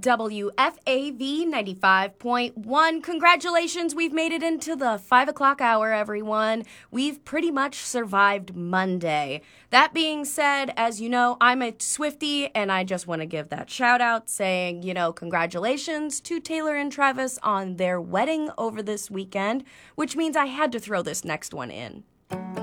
WFAV 95.1. Congratulations, we've made it into the 5 o'clock hour, everyone. We've pretty much survived Monday. That being said, as you know, I'm a Swiftie, and I just want to give that shout out saying, congratulations to Taylor and Travis on their wedding over this weekend, which means I had to throw this next one in.